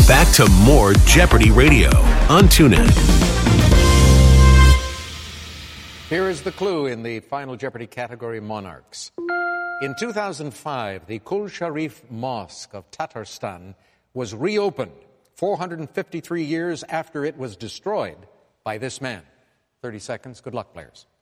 Back to more Jeopardy Radio on TuneIn. Here is the clue in the final Jeopardy category, monarchs. In 2005, the Kul Sharif Mosque of Tatarstan was reopened 453 years after it was destroyed by this man. 30 seconds. Good luck, players.